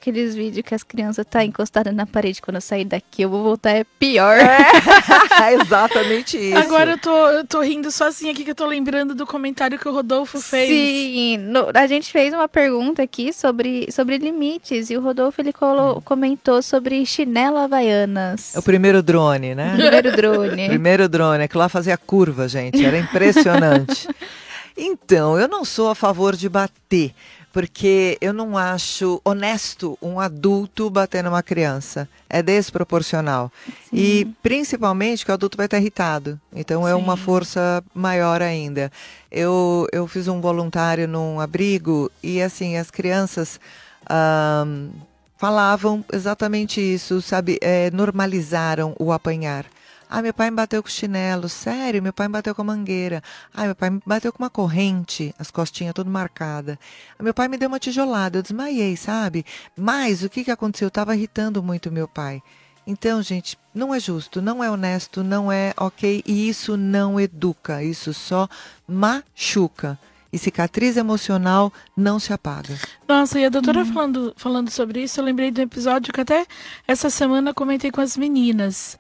aqueles vídeos que as crianças tá encostadas na parede, quando eu sair daqui eu vou voltar, é pior. É exatamente isso. Agora eu tô rindo sozinha aqui, que eu tô lembrando do comentário que o Rodolfo fez. Sim, a gente fez uma pergunta aqui sobre limites, e o Rodolfo, ele comentou sobre chinelo havaianas. É o primeiro drone, né? Primeiro drone. Primeiro drone, aquilo lá fazia curva, gente, era impressionante. Então, eu não sou a favor de bater, porque eu não acho honesto um adulto bater numa criança. É desproporcional. Sim. E principalmente que o adulto vai estar irritado. Então é Sim. uma força maior ainda. Eu fiz um voluntário num abrigo e assim, as crianças falavam exatamente isso, sabe? Normalizaram o apanhar. Ah, meu pai me bateu com chinelo. Sério, meu pai me bateu com a mangueira. Ah, meu pai me bateu com uma corrente, as costinhas todas marcadas. Meu pai me deu uma tijolada, eu desmaiei, sabe? Mas o que aconteceu? Eu estava irritando muito meu pai. Então, gente, não é justo, não é honesto, não é ok. E isso não educa, isso só machuca. E cicatriz emocional não se apaga. Nossa, e a doutora falando sobre isso, eu lembrei do episódio que até essa semana eu comentei com as meninas.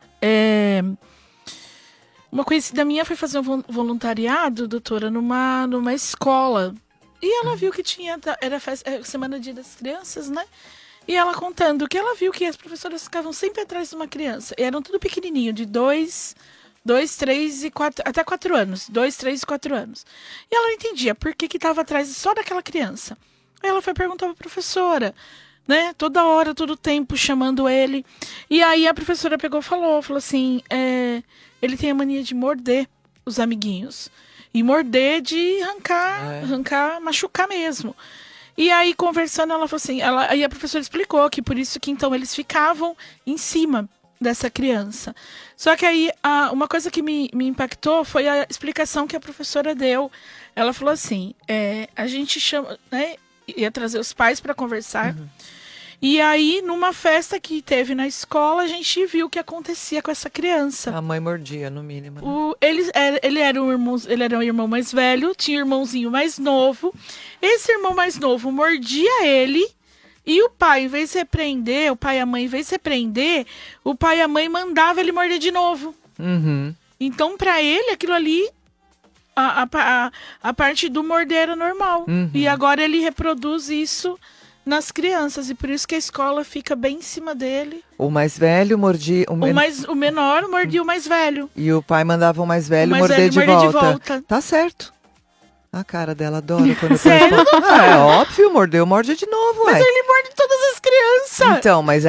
Uma conhecida minha foi fazer um voluntariado, doutora, numa escola. E ela viu que era Semana Dia das Crianças, né? E ela contando que ela viu que as professoras ficavam sempre atrás de uma criança. E eram tudo pequenininho, de 2, 3 e 4, até 4 anos. 2, 3 e 4 anos. E ela não entendia por que estava atrás só daquela criança. Aí ela foi perguntar para a professora, né? Toda hora, todo tempo, chamando ele. E aí a professora falou assim, ele tem a mania de morder os amiguinhos. E morder de arrancar, machucar mesmo. E aí, conversando, ela falou assim, aí a professora explicou que por isso que então eles ficavam em cima dessa criança. Só que aí, uma coisa que me impactou foi a explicação que a professora deu. Ela falou assim, a gente chama, né, ia trazer os pais para conversar. Uhum. E aí, numa festa que teve na escola, a gente viu o que acontecia com essa criança. A mãe mordia, no mínimo. Né? Ele era um irmão mais velho, tinha um irmãozinho mais novo. Esse irmão mais novo mordia ele, e o pai, em vez de repreender, o pai e a mãe, em vez de repreender, o pai e a mãe mandava ele morder de novo. Uhum. Então, pra ele, aquilo ali, a parte do morder era normal. Uhum. E agora ele reproduz isso nas crianças, e por isso que a escola fica bem em cima dele. O mais velho mordia... O menor mordia o mais velho. E o pai mandava o mais velho morder de volta. Tá certo. A cara dela adora quando Sério? É óbvio, morde de novo. Mas ele morde todas as crianças. Então, mas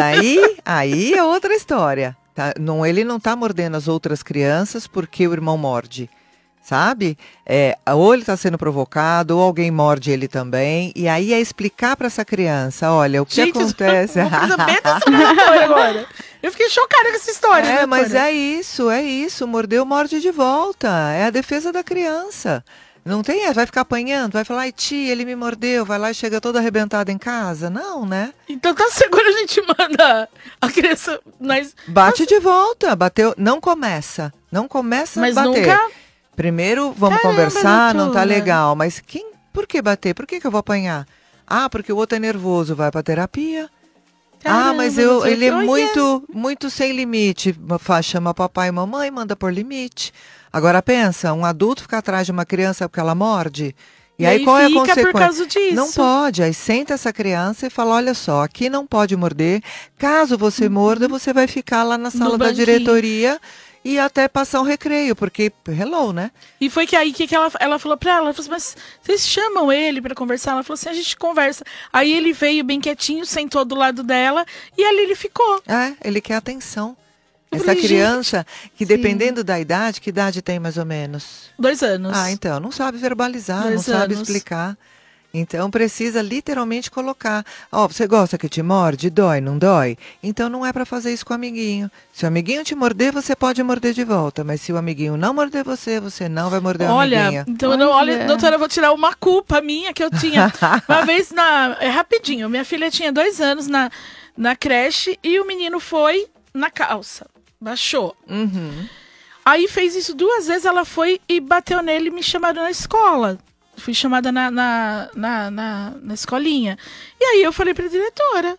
aí é outra história. Tá? Não, ele não tá mordendo as outras crianças porque o irmão morde. Sabe? Ou ele está sendo provocado, ou alguém morde ele também. E aí é explicar para essa criança, olha, o que acontece... Uma coisa bem assustadora agora. Eu fiquei chocada com essa história. Mas é isso. Morde de volta. É a defesa da criança. Não tem, vai ficar apanhando, vai falar, ai tia, ele me mordeu, vai lá e chega toda arrebentada em casa. Não, né? Então tá seguro, a gente manda a criança... Bate de volta, bateu, não começa a bater. Nunca... Primeiro, vamos conversar, não tá legal. Mas por que bater? Por que eu vou apanhar? Ah, porque o outro é nervoso, vai pra terapia. Caramba, mas ele é muito sem limite. Chama papai e mamãe, manda por limite. Agora pensa, um adulto ficar atrás de uma criança porque ela morde. E aí qual é a consequência? Por causa disso. Não pode. Aí senta essa criança e fala, olha só, aqui não pode morder. Caso você morda, você vai ficar lá na sala da diretoria e até passar um recreio, porque, hello, né? E foi que aí que ela falou pra ela falou assim, mas vocês chamam ele pra conversar? Ela falou assim, a gente conversa. Aí ele veio bem quietinho, sentou do lado dela, e ali ele ficou. Ele quer atenção. Essa criança, que dependendo da idade, que idade tem mais ou menos? 2 anos. Então, não sabe verbalizar, não sabe explicar. Então, precisa literalmente colocar. Você gosta que te morde? Dói, não dói? Então, não é para fazer isso com o amiguinho. Se o amiguinho te morder, você pode morder de volta. Mas se o amiguinho não morder você, você não vai morder o amiguinho. Então, doutora, eu vou tirar uma culpa minha que eu tinha. Uma vez, rapidinho, minha filha tinha 2 anos na creche e o menino foi na calça. Baixou. Uhum. Aí fez isso 2 vezes, ela foi e bateu nele e me chamaram na escola. Fui chamada na escolinha. E aí eu falei pra diretora.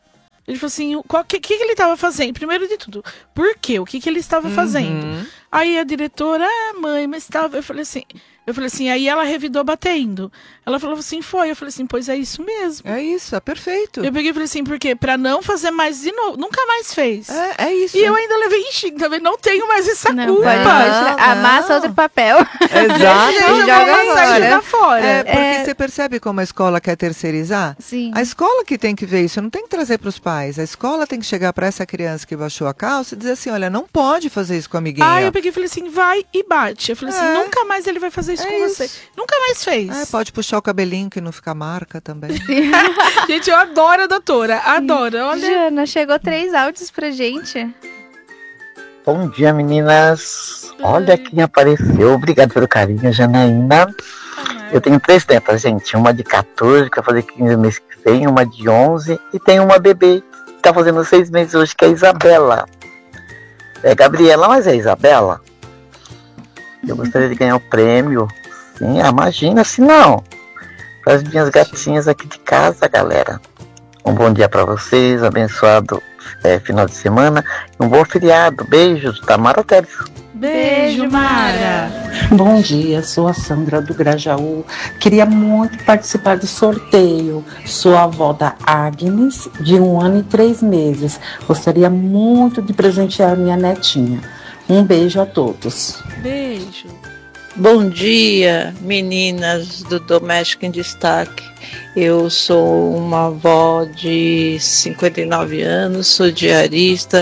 Ele falou assim, o que ele estava fazendo? Primeiro de tudo, por quê? O que ele estava fazendo? Aí a diretora, mãe, mas estava... Eu falei assim, aí ela revidou batendo. Ela falou assim, foi. Eu falei assim, pois é isso mesmo. É isso, é perfeito. Eu peguei e falei assim, por quê? Pra não fazer mais de novo. Nunca mais fez. É isso. E eu ainda levei também não tenho mais essa Não, culpa. pode. Amassa outro papel. Exato, Eu joga fora. É, porque você percebe como a escola quer terceirizar? Sim. A escola que tem que ver isso, não tem que trazer para os pais. A escola tem que chegar para essa criança que baixou a calça e dizer assim, olha, não pode fazer isso com a amiguinha. Aí eu peguei e falei assim, vai e bate. Eu falei assim, nunca mais ele vai fazer isso com você. Nunca mais fez. Pode puxar o cabelinho que não fica marca também. Gente, eu adoro a doutora. Adoro. Olha. Jana, chegou 3 áudios pra gente. Bom dia, meninas. Olha quem apareceu. Obrigado pelo carinho, Janaína. Eu tenho 3 netas, gente. Uma de 14, que vai fazer 15 meses que vem. Uma de 11. E tem uma bebê que tá fazendo 6 meses hoje, que é a Isabela. É Gabriela, mas é Isabela. Eu gostaria de ganhar o prêmio. Sim, imagina se não. Para as minhas gatinhas aqui de casa, galera. Um bom dia para vocês, abençoado final de semana. E um bom feriado. Beijos, Tamara Teres. Beijo, Mara. Bom dia, sou a Sandra do Grajaú. Queria muito participar do sorteio. Sou a avó da Agnes, de 1 ano e 3 meses. Gostaria muito de presentear minha netinha. Um beijo a todos. Beijo. Bom dia, meninas do Doméstico em Destaque. Eu sou uma avó de 59 anos, sou diarista,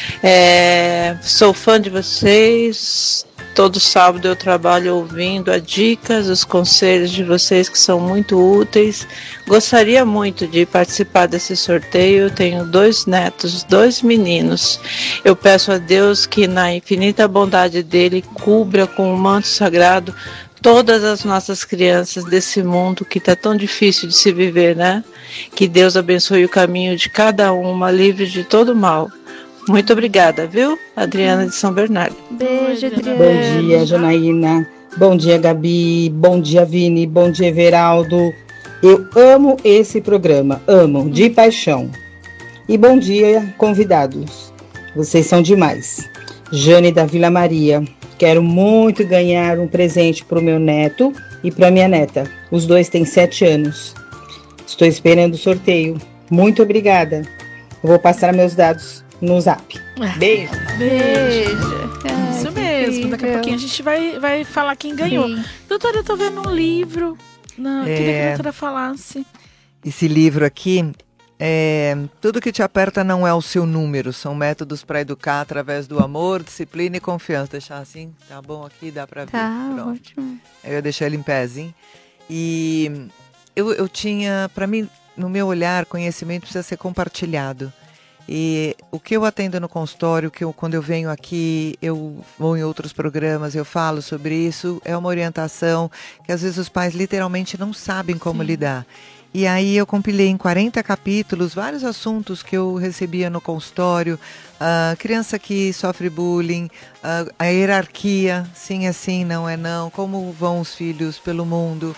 sou fã de vocês. Todo sábado eu trabalho ouvindo as dicas, os conselhos de vocês que são muito úteis. Gostaria muito de participar desse sorteio. Eu tenho 2 netos, 2 meninos. Eu peço a Deus que na infinita bondade dele cubra com o manto sagrado todas as nossas crianças desse mundo que está tão difícil de se viver, né? Que Deus abençoe o caminho de cada uma, livre de todo mal. Muito obrigada, viu? Adriana de São Bernardo. Beijo, Adriana. Bom dia, Janaína. Bom dia, Gabi. Bom dia, Vini. Bom dia, Everaldo. Eu amo esse programa, amo, de paixão. E bom dia, convidados. Vocês são demais. Jane da Vila Maria. Quero muito ganhar um presente para o meu neto e para minha neta. Os 2 têm 7 anos. Estou esperando o sorteio. Muito obrigada. Eu vou passar meus dados no Zap. Beijo. Beijo. Ai, Isso que mesmo. Daqui a incrível. pouquinho a gente vai falar quem ganhou. Sim. Doutora, eu tô vendo um livro. Não, eu queria que a doutora falasse. Esse livro aqui, tudo que te aperta não é o seu número, são métodos para educar através do amor, disciplina e confiança. Deixar assim, tá bom aqui, dá para ver. Tá, Pronto. ótimo. Eu ia deixar ele em pezinho. E eu tinha, para mim, no meu olhar, conhecimento precisa ser compartilhado. E o que eu atendo no consultório, quando eu venho aqui, eu vou em outros programas, eu falo sobre isso, é uma orientação que às vezes os pais literalmente não sabem como lidar. E aí eu compilei em 40 capítulos vários assuntos que eu recebia no consultório, criança que sofre bullying, a hierarquia, sim é sim, não é não, como vão os filhos pelo mundo,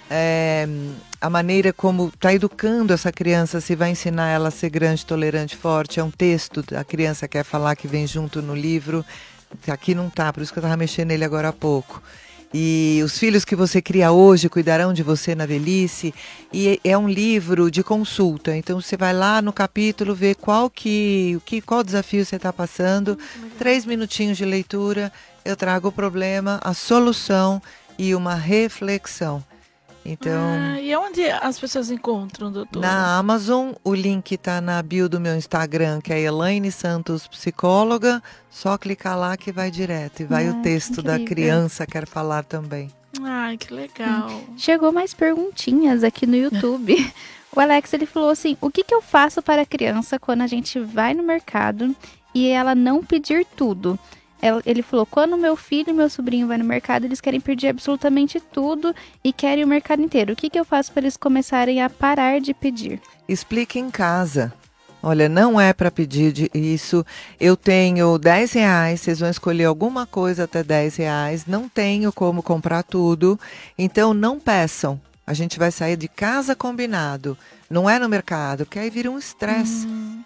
a maneira como está educando essa criança, se vai ensinar ela a ser grande, tolerante, forte. É um texto, a criança quer falar que vem junto no livro, aqui não está, por isso que eu estava mexendo nele agora há pouco. E os filhos que você cria hoje cuidarão de você na velhice. E é um livro de consulta, então você vai lá no capítulo ver qual desafio você está passando, 3 minutinhos de leitura, eu trago o problema, a solução e uma reflexão. Então, E onde as pessoas encontram, doutora? na Amazon, o link está na bio do meu Instagram, que é Elaine Santos Psicóloga. Só clicar lá que vai direto. E vai o texto da incrível. criança, quer falar também. Ai, que legal. Chegou mais perguntinhas aqui no YouTube. O Alex, ele falou assim, o que eu faço para a criança quando a gente vai no mercado e ela não pedir tudo? Ele falou, quando meu filho e meu sobrinho vai no mercado, eles querem pedir absolutamente tudo e querem o mercado inteiro. O que eu faço para eles começarem a parar de pedir? Explique em casa. Olha, não é para pedir isso. Eu tenho R$10, vocês vão escolher alguma coisa até R$10. Não tenho como comprar tudo, então não peçam. A gente vai sair de casa combinado. Não é no mercado, porque aí vira um estresse.